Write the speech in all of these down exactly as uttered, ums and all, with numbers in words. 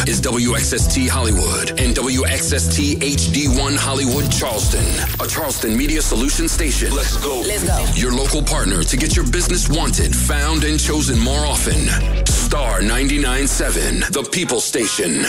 is W X S T Hollywood and W X S T H D one Hollywood Charleston, a Charleston Media Solutions station. Let's go. Let's go. Your local partner to get your business wanted, found, and chosen more often. Star ninety-nine point seven, the People Station.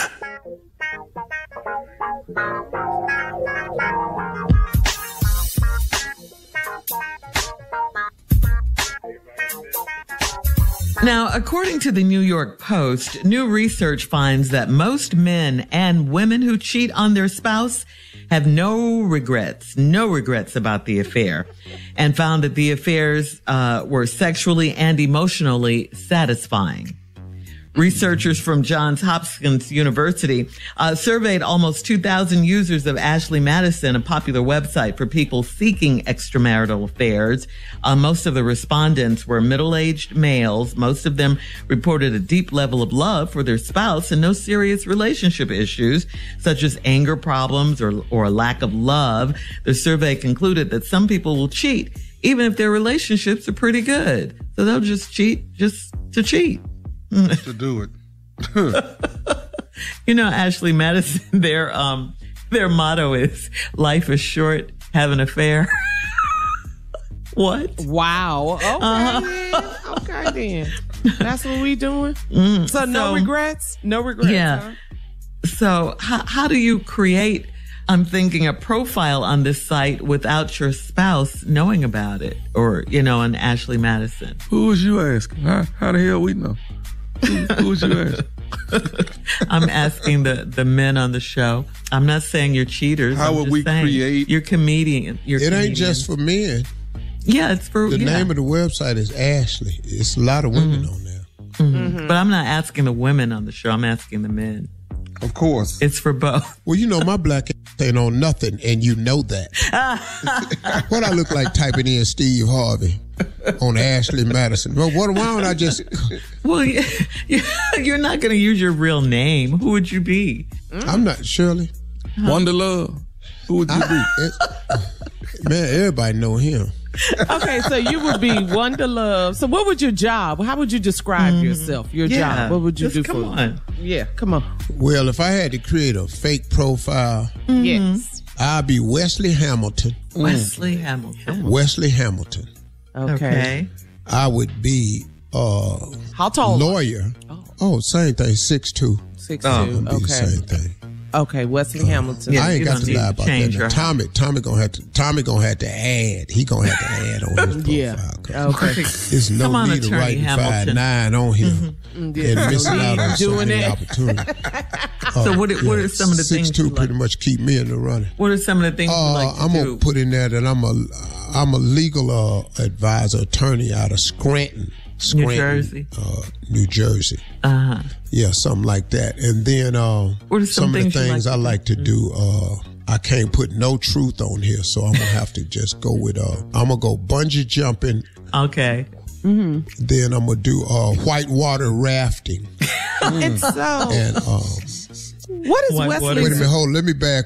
Now, according to the New York Post, new research finds that most men and women who cheat on their spouse have no regrets, no regrets about the affair, and found that the affairs uh, were sexually and emotionally satisfying. Researchers from Johns Hopkins University uh, surveyed almost two thousand users of Ashley Madison, a popular website for people seeking extramarital affairs. Uh, most of the respondents were middle-aged males. Most of them reported a deep level of love for their spouse and no serious relationship issues, such as anger problems or, or a lack of love. The survey concluded that some people will cheat, even if their relationships are pretty good. So they'll just cheat just to cheat. To do it. You know, Ashley Madison, their um their motto is life is short, have an affair. What? Wow. Okay, Uh-huh. then. Okay, then. That's what we doing? Mm, so, no so- regrets? No regrets, Yeah. huh? So how how do you create, I'm thinking, a profile on this site without your spouse knowing about it? Or, you know, an Ashley Madison. Who was you asking? How, how the hell we know? Who, who was you asking? I'm asking the, the men on the show. I'm not saying you're cheaters. How I'm would just we saying create- You're comedian. You're It ain't comedians. just for men. Yeah, it's for The yeah. name of the website is Ashley. It's a lot of women on there. Mhm. But I'm not asking the women on the show. I'm asking the men. Of course. It's for both. Well, you know, my black ass ain't on nothing, and you know that. What I look like typing in Steve Harvey on Ashley Madison. Well, what, why don't I just... Well, you, you're not going to use your real name. Who would you be? I'm not... Shirley? Wonder Love. Who would you be? It- man, everybody know him. Okay, so you would be Wonder Love. So what would your job, how would you describe yourself, your Yeah, job? What would you just do come for on. Yeah, come on. Well, if I had to create a fake profile, Yes. I'd be Wesley Hamilton. Wesley Hamilton. Wesley Hamilton. Okay. Okay. I would be uh How tall? lawyer. Oh, same thing, six two. Six Oh. two. Gonna be the Okay. same thing. Okay, Wesley Hamilton. Yeah, I ain't you got don't to need lie to about change that. your Now, Tommy, Tommy gonna have to. Tommy gonna have to add. He gonna have to add on his profile. Yeah. 'cause Okay. There's no Come on, need to Attorney write Hamilton. five nine on him Yeah. and missing out on so Doing many it. opportunities. So what are- what are some of the six things two you pretty like? much keep me in the running. What are some of the things you Uh, like to I'm do? gonna put in there that I'm a I'm a legal uh, advisor, attorney out of Scranton, Scranton, Jersey? uh, New Jersey. Uh-huh. Yeah, something like that. And then uh, What are some some of the things you things like I to like to do. Uh, I can't put no truth on here, so I'm gonna have to just go with. Uh, I'm gonna go bungee jumping. Okay. Then I'm gonna do uh, whitewater rafting. And so, And um, what is White Wesley? water. wait a minute, hold. Let me back